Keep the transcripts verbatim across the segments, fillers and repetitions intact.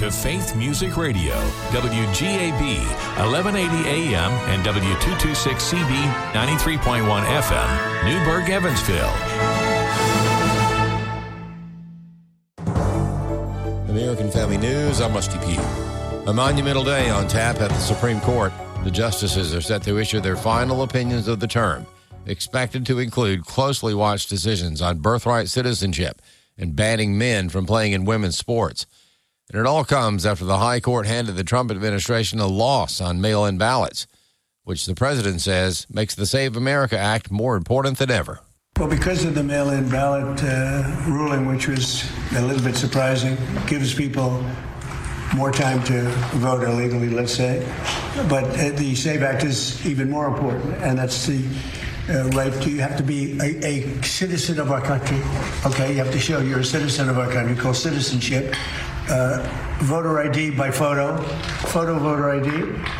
to Faith Music Radio, W G A B, eleven eighty A M and W two twenty-six C B, ninety-three point one F M, Newburgh, Evansville. American Family News, I'm Rusty Pugh. A monumental day on tap at the Supreme Court. The justices are set to issue their final opinions of the term, expected to include closely watched decisions on birthright citizenship and banning men from playing in women's sports. And it all comes after the High Court handed the Trump administration a loss on mail-in ballots, which the president says makes the Save America Act more important than ever. Well, because of the mail-in ballot uh, ruling, which was a little bit surprising, gives people more time to vote illegally, let's say. But uh, the SAVE Act is even more important, and that's the uh, right to, you have to be a, a citizen of our country. Okay, you have to show you're a citizen of our country, called citizenship. Uh, voter I D by photo, photo voter I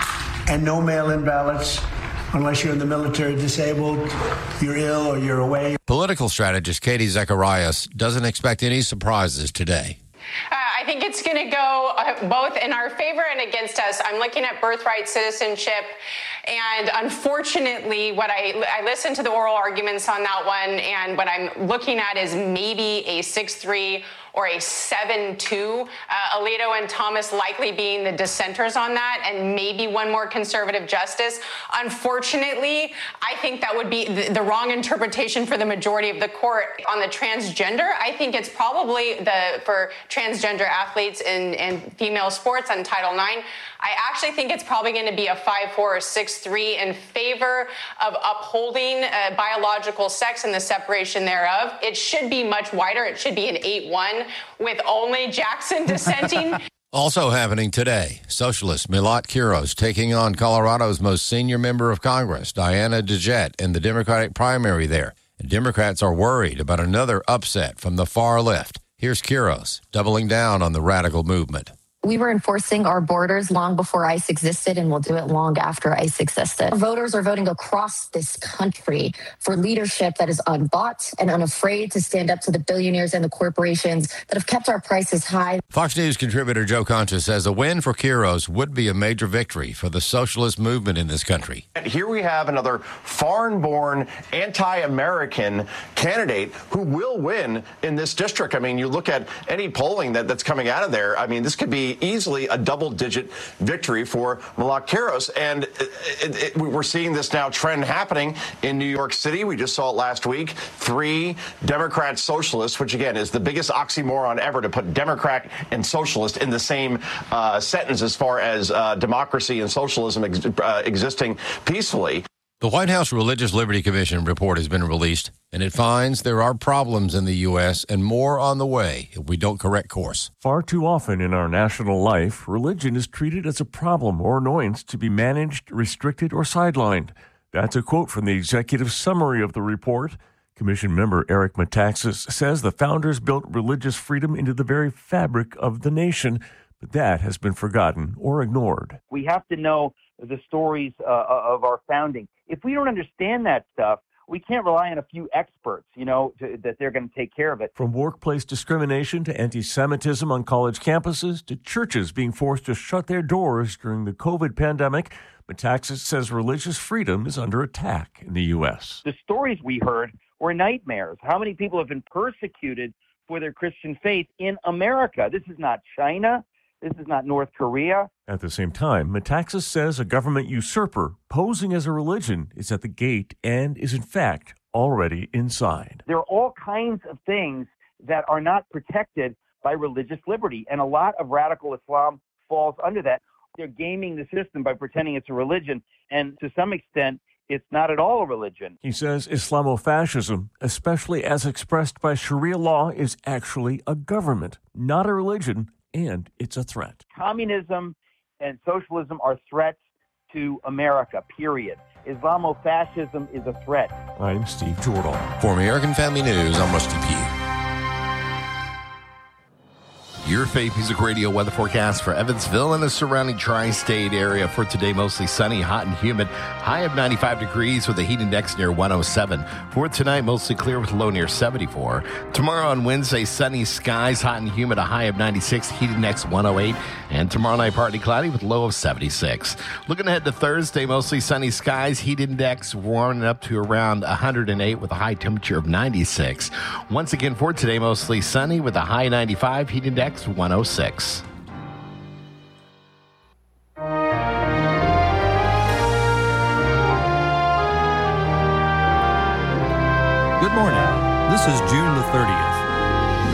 D, and no mail-in ballots unless you're in the military, disabled, you're ill, or you're away. Political strategist Katie Zacharias doesn't expect any surprises today. Uh, I think it's going to go uh, both in our favor and against us. I'm looking at birthright citizenship, and unfortunately, what I I listened to the oral arguments on that one, and what I'm looking at is maybe a six three or a seven two. Uh, Alito and Thomas likely being the dissenters on that, and maybe one more conservative justice. Unfortunately, I think that would be the, the wrong interpretation for the majority of the court. On the transgender, I think it's probably the for transgender athletes in, in female sports on Title nine. I actually think it's probably going to be a five four or six three in favor of upholding uh, biological sex and the separation thereof. It should be much wider. It should be an eight one with only Jackson dissenting. Also happening today, socialist Milot Quiros taking on Colorado's most senior member of Congress, Diana DeJette, in the Democratic primary there. And Democrats are worried about another upset from the far left. Here's Quiros doubling down on the radical movement. We were enforcing our borders long before ICE existed, and we'll do it long after ICE existed. Voters are voting across this country for leadership that is unbought and unafraid to stand up to the billionaires and the corporations that have kept our prices high. Fox News contributor Joe Concha says a win for Quiros would be a major victory for the socialist movement in this country. And here we have another foreign-born, anti-American candidate who will win in this district. I mean, you look at any polling that, that's coming out of there, I mean, this could be easily a double-digit victory for Milot Quiros. And it, it, it, we're seeing this now trend happening in New York City. We just saw it last week. Three Democrat socialists, which, again, is the biggest oxymoron ever to put Democrat and socialist in the same uh, sentence as far as uh, democracy and socialism ex- uh, existing peacefully. The White House Religious Liberty Commission report has been released, and it finds there are problems in the U S and more on the way if we don't correct course. Far too often in our national life, religion is treated as a problem or annoyance to be managed, restricted, or sidelined. That's a quote from the executive summary of the report. Commission member Eric Metaxas says the founders built religious freedom into the very fabric of the nation, but that has been forgotten or ignored. We have to know the stories uh, of our founding. If we don't understand that stuff, we can't rely on a few experts, you know, to, that they're going to take care of it. From workplace discrimination to anti-Semitism on college campuses to churches being forced to shut their doors during the COVID pandemic, Metaxas says religious freedom is under attack in the U S. The stories we heard were nightmares. How many people have been persecuted for their Christian faith in America? This is not China. This is not North Korea. At the same time, Metaxas says a government usurper posing as a religion is at the gate and is in fact already inside. There are all kinds of things that are not protected by religious liberty, and a lot of radical Islam falls under that. They're gaming the system by pretending it's a religion, and to some extent, it's not at all a religion. He says Islamofascism, especially as expressed by Sharia law, is actually a government, not a religion, and it's a threat. Communism and socialism are threats to America, period. Islamofascism is a threat. I'm Steve Jordan. For American Family News, I'm Rusty Pugh. Your Faith Music Radio weather forecast for Evansville and the surrounding tri-state area. For today, mostly sunny, hot and humid. High of ninety-five degrees with a heat index near one oh seven. For tonight, mostly clear with a low near seventy-four. Tomorrow on Wednesday, sunny skies, hot and humid, a high of ninety-six, heat index one oh eight. And tomorrow night, partly cloudy with a low of seventy-six. Looking ahead to Thursday, mostly sunny skies, heat index warming up to around one hundred eight with a high temperature of ninety-six. Once again, for today, mostly sunny with a high ninety-five, heat index one oh six. Good morning. This is June the thirtieth.